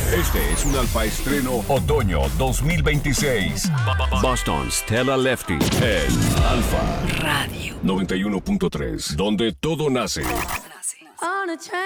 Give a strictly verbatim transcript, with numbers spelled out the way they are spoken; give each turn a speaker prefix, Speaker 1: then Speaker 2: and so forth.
Speaker 1: Este es un Alfa Estreno Otoño dos mil veintiséis. Boston Stella Lefty. El Alfa
Speaker 2: Radio
Speaker 1: noventa y uno punto tres, donde todo nace.
Speaker 3: On a train.